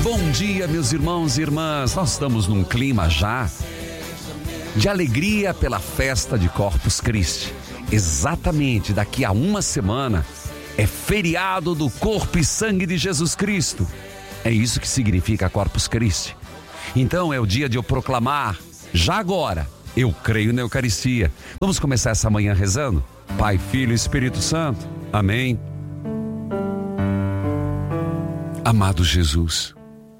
Bom dia, meus irmãos e irmãs. Nós estamos num clima já de alegria pela festa de Corpus Christi. Exatamente, daqui a uma semana é feriado do corpo e sangue de Jesus Cristo. É isso que significa Corpus Christi. Então é o dia de eu proclamar, já agora, eu creio na Eucaristia. Vamos começar essa manhã rezando? Pai, Filho e Espírito Santo. Amém. Amado Jesus,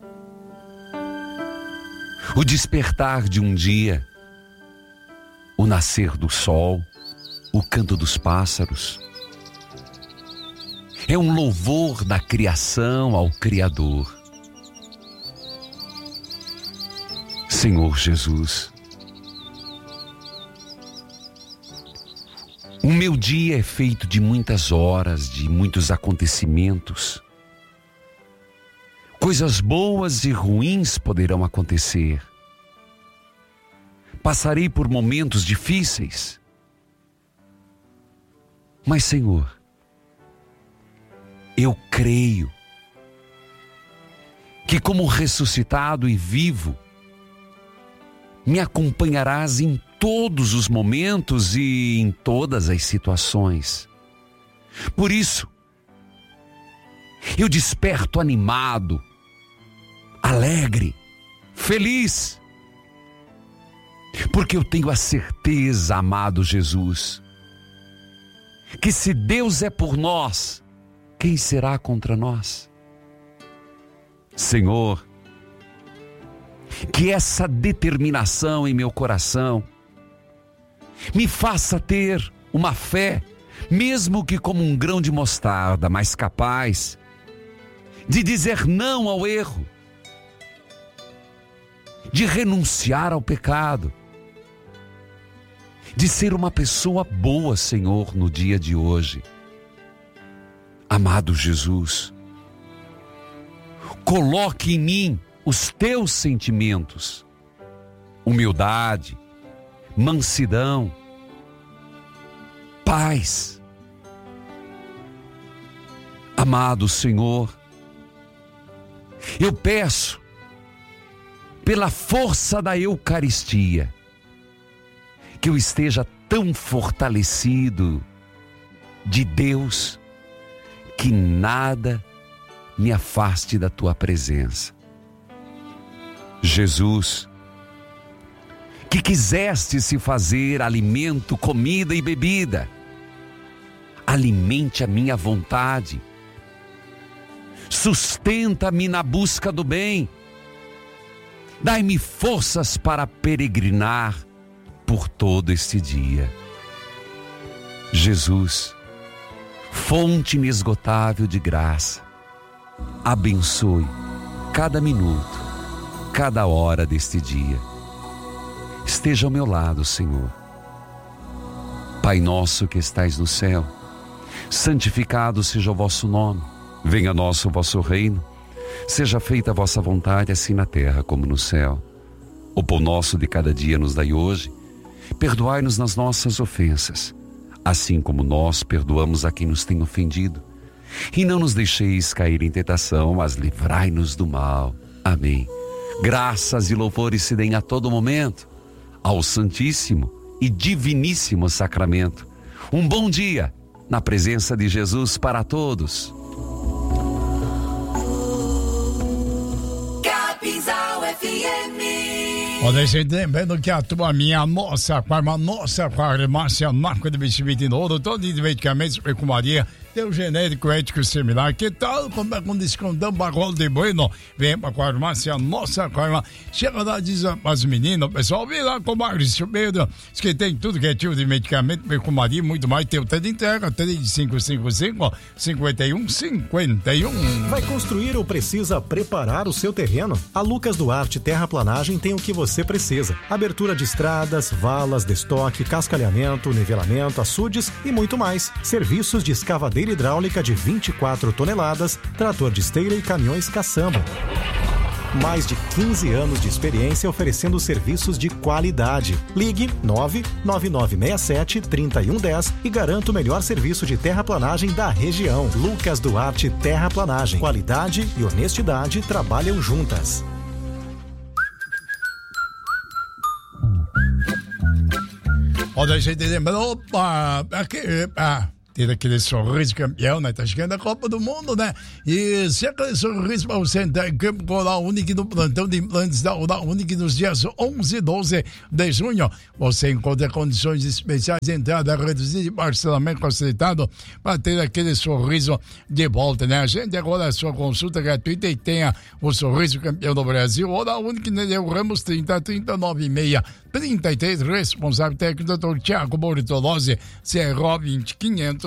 o despertar de um dia, o nascer do sol, o canto dos pássaros, é um louvor da criação ao Criador. Senhor Jesus, o meu dia é feito de muitas horas, de muitos acontecimentos. Coisas boas e ruins poderão acontecer. Passarei por momentos difíceis. Mas, Senhor, eu creio que, como ressuscitado e vivo, me acompanharás em todos os momentos e em todas as situações. Por isso, eu desperto animado, alegre, feliz, porque eu tenho a certeza, amado Jesus, que se Deus é por nós, quem será contra nós? Senhor, que essa determinação em meu coração me faça ter uma fé, mesmo que como um grão de mostarda, mas capaz de dizer não ao erro, de renunciar ao pecado, de ser uma pessoa boa, Senhor, no dia de hoje. Amado Jesus, coloque em mim os teus sentimentos, humildade, mansidão, paz. Amado Senhor, eu peço, pela força da Eucaristia, que eu esteja tão fortalecido de Deus, que nada me afaste da tua presença. Jesus, que quiseste se fazer alimento, comida e bebida, alimente a minha vontade, sustenta-me na busca do bem, dai-me forças para peregrinar por todo este dia. Jesus, fonte inesgotável de graça, abençoe cada minuto, cada hora deste dia. Esteja ao meu lado, Senhor. Pai nosso que estais no céu, santificado seja o vosso nome. Venha a nós o vosso reino. Seja feita a vossa vontade, assim na terra como no céu. O pão nosso de cada dia nos dai hoje. Perdoai-nos nas nossas ofensas, assim como nós perdoamos a quem nos tem ofendido. E não nos deixeis cair em tentação, mas livrai-nos do mal. Amém. Graças e louvores se deem a todo momento ao Santíssimo e Diviníssimo Sacramento. Um bom dia na presença de Jesus para todos. Capinzal FM. Olha, gente, lembrando que a tua minha nossa farmácia Marco de Vestimento Ouro, todo de medicamentos, perfumaria, tem um genérico ético similar. Que tal? Como é com descontão, bagulho de bueno? Vem pra farmácia, nossa farmácia. Chega lá, diz as meninas, pessoal, vem lá com o Maurício Pedro. Diz que tem tudo que é tipo de medicamento, perfumaria, muito mais. Tem o de entrega, 3555-5151. Vai construir ou precisa preparar o seu terreno? A Lucas Duarte Terraplanagem tem o que você precisa. Abertura de estradas, valas, destoque, cascalhamento, nivelamento, açudes e muito mais. Serviços de escavadeira hidráulica de 24 toneladas, trator de esteira e caminhões caçamba. Mais de 15 anos de experiência oferecendo serviços de qualidade. Ligue 99967-3110 e garanta o melhor serviço de terraplanagem da região. Lucas Duarte Terraplanagem. Qualidade e honestidade trabalham juntas. Olha, a gente lembrou, ter aquele sorriso campeão, né? Tá chegando a Copa do Mundo, né? E se aquele sorriso para você entrar em campo com a Unique no plantão de implantes da Unique nos dias 11 e 12 de junho, você encontra condições especiais de entrada reduzida e parcelamento facilitado para ter aquele sorriso de volta, né? A gente agora a sua consulta gratuita e tenha o sorriso campeão do Brasil. Ou da Unique, né? Ramos 303963, responsável técnico Dr. Tiago Bortolozzi, CRO 20540.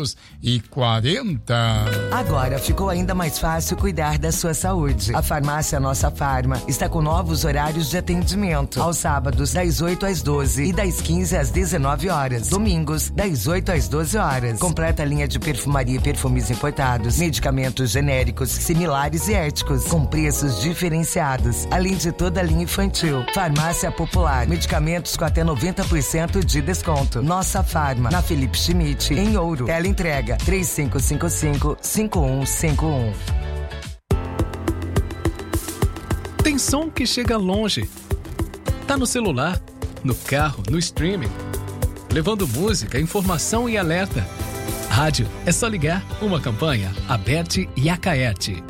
Agora ficou ainda mais fácil cuidar da sua saúde. A farmácia Nossa Farma está com novos horários de atendimento. Aos sábados, das 8 às 12 e das 15 às 19 horas. Domingos, das 8 às 12 horas. Completa linha de perfumaria e perfumes importados, medicamentos genéricos, similares e éticos, com preços diferenciados. Além de toda a linha infantil. Farmácia Popular, medicamentos com até 90% de desconto. Nossa Farma, na Felipe Schmidt, em Ouro. Entrega 3555-5151. Tem som que chega longe. Tá no celular, no carro, no streaming. Levando música, informação e alerta. Rádio, é só ligar. Uma campanha, Aberte e Acaerte.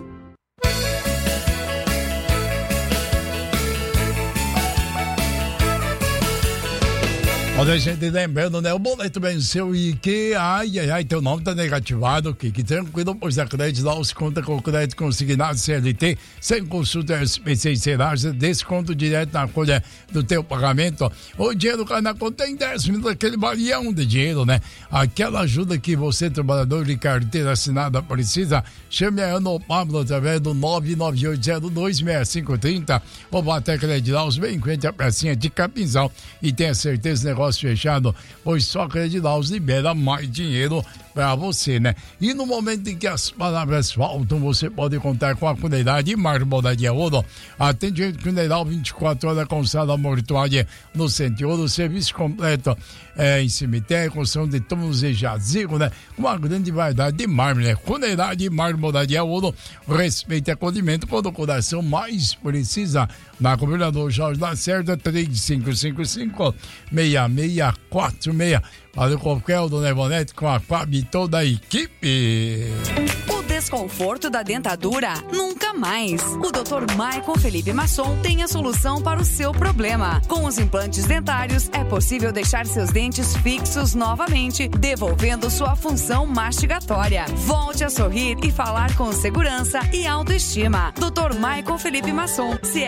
Olha, gente, lembrando, né? O boleto venceu e que, teu nome tá negativado, que tranquilo, pois a Crédito Laus conta com o crédito consignado CLT, sem consulta SPC e Serasa, desconto direto na folha do teu pagamento. O dinheiro cai na conta em 10 minutos, aquele balião de dinheiro, né? Aquela ajuda que você, trabalhador de carteira assinada, precisa, chame a Ana ou Pablo através do 998026530 ou bate a Crédito Laus, vem em frente à pracinha de Capinzal e tenha certeza do negócio fechado, pois só Crédito Laus libera mais dinheiro para você, né? E no momento em que as palavras faltam, você pode contar com a Cuidade e Marmoraria Ouro. Atendimento Cuidado 24 horas com sala mortuária no Centro Ouro, serviço completo em cemitério, construção de túmulos e jazigo, né? Uma grande variedade de mármore, né? Cuidado e Marmoraria Ouro, respeito e acolhimento quando o coração mais precisa. Na Governador Jorge Lacerda, 3555-6646. Para o Coquel do Nevonete com a Fábio e toda a equipe. O desconforto da dentadura nunca mais. O Dr. Maicon Felipe Masson tem a solução para o seu problema. Com os implantes dentários, é possível deixar seus dentes fixos novamente, devolvendo sua função mastigatória. Volte a sorrir e falar com segurança e autoestima. Dr. Maicon Felipe Masson,